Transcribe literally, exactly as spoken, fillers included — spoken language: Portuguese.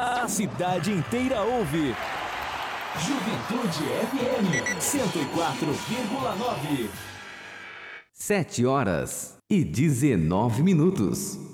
A cidade inteira ouve. Juventude F M cento e quatro vírgula nove. Sete horas e dezenove minutos.